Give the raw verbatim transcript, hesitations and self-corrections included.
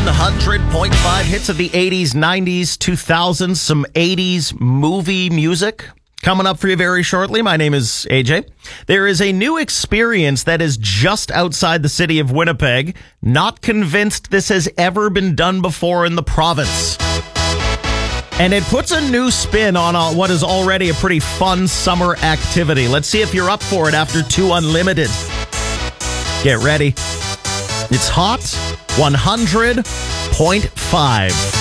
hundred point five hits of the eighties, nineties, two thousands, some eighties movie music. Coming up for you very shortly. My name is A J. There is a new experience that is just outside the city of Winnipeg. Not convinced this has ever been done before in the province. And it puts a new spin on a, what is already a pretty fun summer activity. Let's see if you're up for it after two Unlimited. Get ready. It's Hot one hundred point five.